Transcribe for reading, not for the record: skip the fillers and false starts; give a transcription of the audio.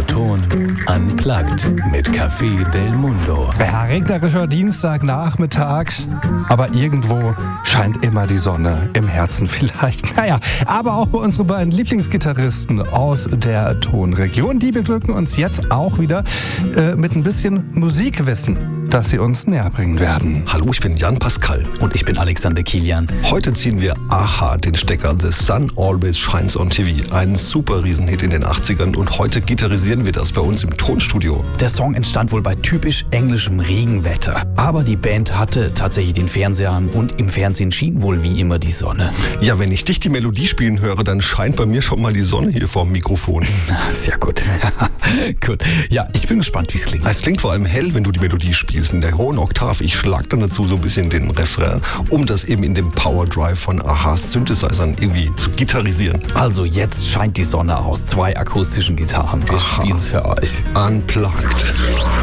Radioton Unplugged mit Café Del Mundo. Ja, regnerischer Dienstagnachmittag, aber irgendwo scheint immer die Sonne im Herzen vielleicht. Naja, aber auch bei unseren beiden Lieblingsgitarristen aus der Tonregion, die beglücken uns jetzt auch wieder mit ein bisschen Musikwissen, das sie uns näher bringen werden. Hallo, ich bin Jan Pascal. Und ich bin Alexander Kilian. Heute ziehen wir Aha, den Stecker The Sun Always Shines on TV. Ein super Riesenhit in den 80ern und heute gitarrisieren wir das bei uns im Tonstudio. Der Song entstand wohl bei typisch englischem Regenwetter. Aber die Band hatte tatsächlich den Fernseher an und im Fernsehen schien wohl wie immer die Sonne. Ja, wenn ich dich die Melodie spielen höre, dann scheint bei mir schon mal die Sonne hier vorm Mikrofon. Sehr gut. Gut. Ja, ich bin gespannt, wie es klingt. Es klingt vor allem hell, wenn du die Melodie spielst in der hohen Oktave. Ich schlag dann dazu so ein bisschen den Refrain, um das eben in dem Power Drive von Ahas Synthesizern irgendwie zu gitarrisieren. Also jetzt scheint die Sonne aus 2 akustischen Gitarren. Wir spielen's für euch. Unplugged.